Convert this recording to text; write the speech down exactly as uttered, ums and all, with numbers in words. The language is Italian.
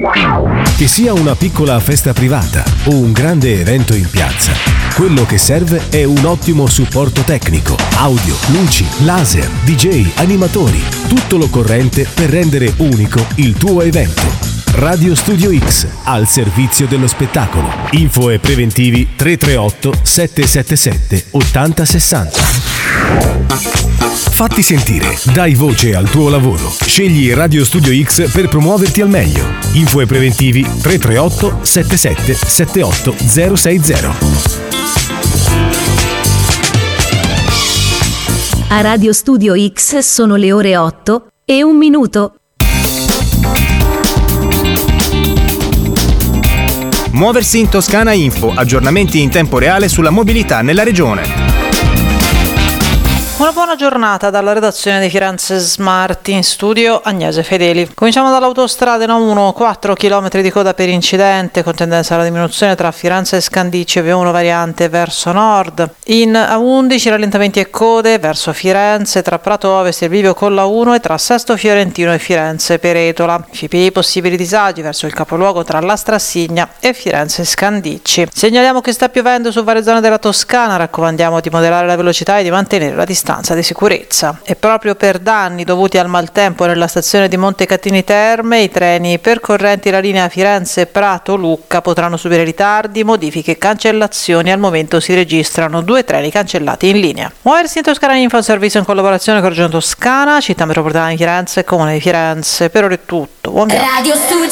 Che sia una piccola festa privata o un grande evento in piazza, quello che serve è un ottimo supporto tecnico, audio, luci, laser, D J, animatori, tutto l'occorrente per rendere unico il tuo evento. Radio Studio X, al servizio dello spettacolo. Info e preventivi tre tre otto sette sette sette otto zero sei zero. Fatti sentire, dai voce al tuo lavoro. Scegli Radio Studio X per promuoverti al meglio. Info e preventivi tre tre otto sette sette sette otto zero sei zero. A Radio Studio X sono le ore otto e un minuto. Muoversi in Toscana Info, aggiornamenti in tempo reale sulla mobilità nella regione. Una buona giornata dalla redazione di Firenze Smart, in studio Agnese Fedeli. Cominciamo dall'autostrada A uno, quattro chilometri di coda per incidente con tendenza alla diminuzione tra Firenze e Scandicci, V uno variante verso nord. In A undici rallentamenti e code verso Firenze tra Prato Ovest e il Bivio con l'A uno e tra Sesto Fiorentino e Firenze Peretola. F I P I possibili disagi verso il capoluogo tra La Strassigna e Firenze Scandicci. Segnaliamo che sta piovendo su varie zone della Toscana, raccomandiamo di moderare la velocità e di mantenere la distanza di sicurezza. E proprio per danni dovuti al maltempo nella stazione di Montecatini Terme, i treni percorrenti la linea Firenze-Prato-Lucca potranno subire ritardi, modifiche e cancellazioni. Al momento si registrano due treni cancellati in linea. Muoversi in Toscana Info, servizio in collaborazione con Regione Toscana, Città Metropolitana di Firenze e Comune di Firenze. Per ora è tutto. Buon viaggio. Radio Studio